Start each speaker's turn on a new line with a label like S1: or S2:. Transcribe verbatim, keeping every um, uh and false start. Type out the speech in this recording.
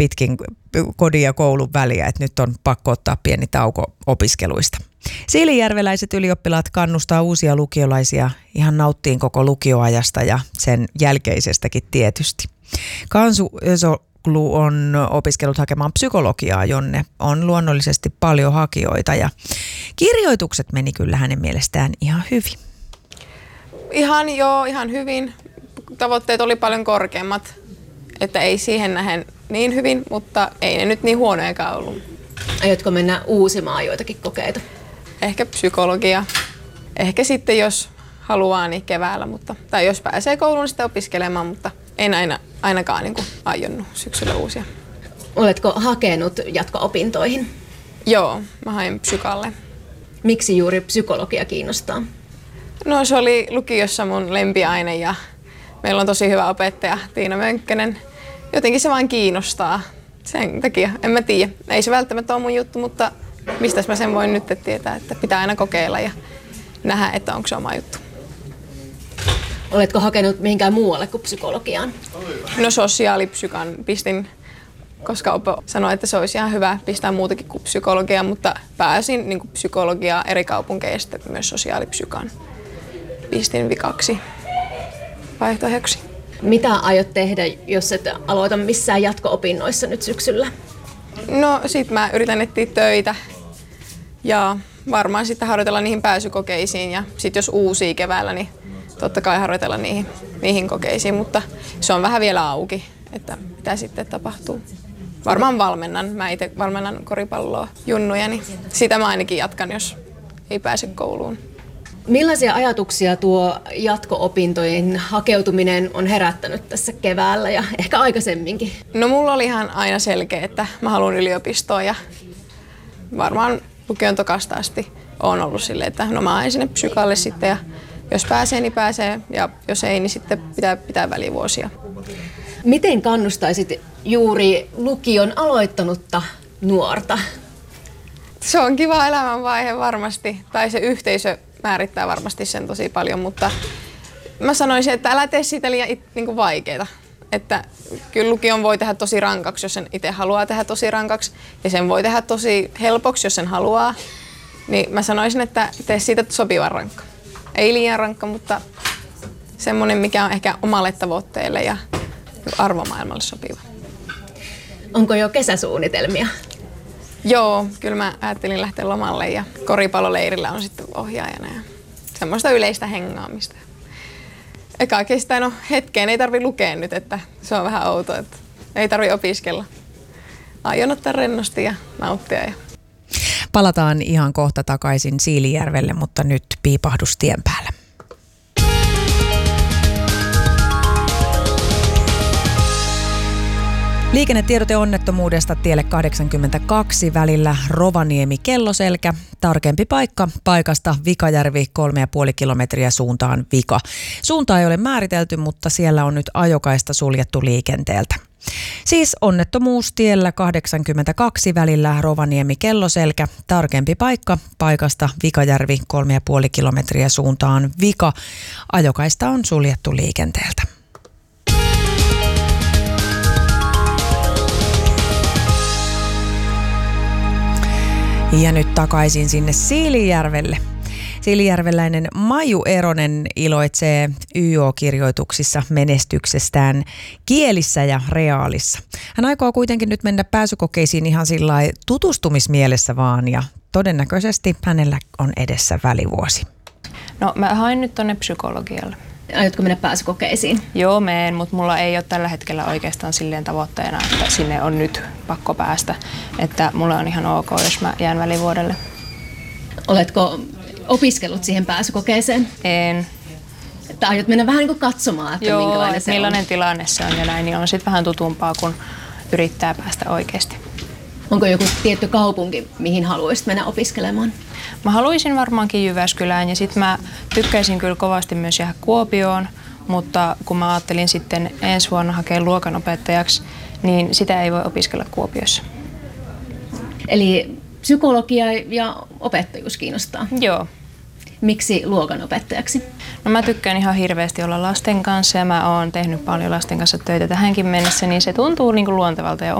S1: pitkin kodin ja koulun väliä, että nyt on pakko ottaa pieni tauko opiskeluista. Siilinjärveläiset ylioppilaat kannustaa uusia lukiolaisia ihan nauttiin koko lukioajasta ja sen jälkeisestäkin tietysti. Kansu Özoglu on opiskellut hakemaan psykologiaa, jonne on luonnollisesti paljon hakijoita ja kirjoitukset meni kyllä hänen mielestään ihan hyvin.
S2: Ihan joo, ihan hyvin. Tavoitteet oli paljon korkeammat, että ei siihen nähen niin hyvin, mutta ei ne nyt niin huonojakaan ollut.
S3: Aiotko mennä uusimaan joitakin kokeita?
S2: Ehkä psykologia. Ehkä sitten jos haluaa, niin keväällä, mutta, tai jos pääsee kouluun sitten opiskelemaan, mutta en aina, ainakaan niin kuin aionnut syksyllä uusia.
S3: Oletko hakenut jatko-opintoihin?
S2: Joo, mä hain psykalle.
S3: Miksi juuri psykologia kiinnostaa?
S2: No se oli lukiossa mun lempiaine ja meillä on tosi hyvä opettaja Tiina Mönkkönen. Jotenkin se vaan kiinnostaa. Sen takia, en mä tiedä. Ei se välttämättä ole mun juttu, mutta mistä mä sen voin nyt tietää, että pitää aina kokeilla ja nähdä, että onko se oma juttu.
S3: Oletko hakenut mihinkään muualle kuin psykologiaan?
S2: No sosiaalipsykan pistin, koska Opo sanoi, että se olisi ihan hyvä pistää muutakin kuin psykologiaa, mutta pääsin niin kuin psykologiaa eri kaupunkeista myös sosiaalipsykan. Pistin vikaksi vaihtoehdoksi.
S3: Mitä aiot tehdä, jos et aloita missään jatko-opinnoissa nyt syksyllä?
S2: No sit mä yritän etsiä töitä ja varmaan sitten harjoitella niihin pääsykokeisiin ja sit jos uusii keväällä, niin totta kai harjoitella niihin, niihin kokeisiin, mutta se on vähän vielä auki, että mitä sitten tapahtuu. Varmaan valmennan. Mä itse valmennan koripalloa junnuja, niin sitä mä ainakin jatkan, jos ei pääse kouluun.
S3: Millaisia ajatuksia tuo jatko-opintojen hakeutuminen on herättänyt tässä keväällä ja ehkä aikaisemminkin?
S2: No mulla oli ihan aina selkeä, että mä haluan yliopistoon ja varmaan lukion tokasta asti on ollut silleen, että no mä haen sinne psykalle sitten ja jos pääsee, niin pääsee ja jos ei, niin sitten pitää pitää välivuosia.
S3: Miten kannustaisit juuri lukion aloittanutta nuorta?
S2: Se on kiva elämänvaihe varmasti, tai se yhteisö määrittää varmasti sen tosi paljon, mutta mä sanoisin, että älä tee siitä liian niin kuin vaikeaa. Että kyllä lukion voi tehdä tosi rankaksi, jos sen itse haluaa tehdä tosi rankaksi, ja sen voi tehdä tosi helpoksi, jos sen haluaa. Niin mä sanoisin, että tee siitä sopivan rankka. Ei liian rankka, mutta semmoinen, mikä on ehkä omalle tavoitteelle ja arvomaailmalle sopiva.
S3: Onko jo kesäsuunnitelmia?
S2: Joo, kyllä mä ajattelin lähteä lomalle ja koripalloleirillä on sitten ohjaajana ja semmoista yleistä hengaamista. Eka kestää, no hetkeen ei tarvi lukea nyt, että se on vähän outo, että ei tarvi opiskella. Aion ottaa rennosti ja nauttia. Ja...
S1: Palataan ihan kohta takaisin Siilinjärvelle, mutta nyt piipahdus tien päällä. Liikennetiedote onnettomuudesta tielle kahdeksankymmentäkaksi välillä Rovaniemi-Kelloselkä. Tarkempi paikka paikasta Vikajärvi kolme ja puoli kilometriä suuntaan Vika. Suunta ei ole määritelty, mutta siellä on nyt ajokaista suljettu liikenteeltä. Siis onnettomuus tiellä kahdeksankymmentäkaksi välillä Rovaniemi-Kelloselkä. Tarkempi paikka paikasta Vikajärvi kolme ja puoli kilometriä suuntaan Vika. Ajokaista on suljettu liikenteeltä. Ja nyt takaisin sinne Siilinjärvelle. Siilinjärveläinen Maiju Eronen iloitsee Y O-kirjoituksissa menestyksestään kielissä ja reaalissa. Hän aikoo kuitenkin nyt mennä pääsykokeisiin ihan sillai tutustumismielessä vaan ja todennäköisesti hänellä on edessä välivuosi.
S4: No mä hain nyt tonne psykologialle.
S3: Aiotko mennä pääsykokeisiin?
S4: Joo, meen, mutta mulla ei ole tällä hetkellä oikeastaan silleen tavoitteena, että sinne on nyt pakko päästä. Että mulla on ihan ok, jos mä jään välivuodelle.
S3: Oletko opiskellut siihen pääsykokeeseen?
S4: En.
S3: Että aiot mennä vähän niin kuin katsomaan, että
S4: Joo,
S3: minkälainen se
S4: millainen
S3: on.
S4: tilanne se on ja näin, niin on sitten vähän tutumpaa, kun yrittää päästä oikeasti.
S3: Onko joku tietty kaupunki, mihin haluaisit mennä opiskelemaan?
S4: Mä haluaisin varmaankin Jyväskylään ja sitten mä tykkäisin kyllä kovasti myös jäädä Kuopioon, mutta kun mä ajattelin sitten ensi vuonna hakea luokanopettajaksi, niin sitä ei voi opiskella Kuopiossa.
S3: Eli psykologia ja opettajuus kiinnostaa?
S4: Joo.
S3: Miksi luokanopettajaksi?
S4: No mä tykkään ihan hirveästi olla lasten kanssa ja mä oon tehnyt paljon lasten kanssa töitä tähänkin mennessä, niin se tuntuu niin kuin luontevalta ja